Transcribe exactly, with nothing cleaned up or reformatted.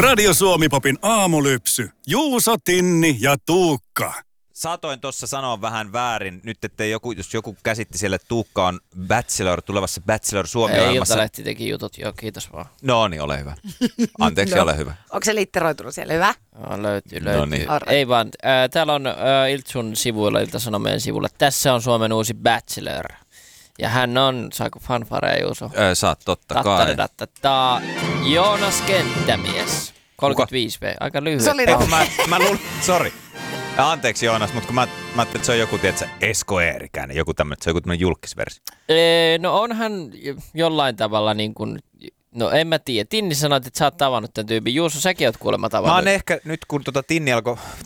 Radio Suomi-popin aamulypsy. Juuso, Tinni ja Tuukka. Saatoin tuossa sanoa vähän väärin. Nyt ettei joku, jos joku käsitti siellä, että Tuukka on Bachelor, tulevassa Bachelor Suomi-ohjelmassa. Ei, Iltalehti teki jutut, joo, kiitos vaan. No niin, ole hyvä. Anteeksi, no. Ole hyvä. Onko se litteroitunut siellä? Hyvä? No, löytyy, löytyy. No niin. Ei vaan, äh, täällä on äh, Iltsun sivuilla, Ilta-Sanomien sivuilla. Tässä on Suomen uusi Bachelor. Ja hän on, saako fanfarea Juuso? Öö, saat totta kai. Tattadattata. Joonas Kenttämies. kolmekymmentäviisi vuotta, aika lyhyt. Se oli Eikö mä, mä luulin, sori. Anteeksi Joonas, mutta kun mä, mä ajattelin, että se on joku, tiedätkö, Esko Eerikäinen, joku tämmöinen, se on joku tämmöinen julkisversio. Ee, no onhan jollain tavalla niin kuin, no en mä tiedä. Tinni sanoi, että sä oot tavannut tämän tyypin. Juuso, säkin oot kuulemma tavannut. Mä oon ehkä, nyt kun tota Tinni alkoi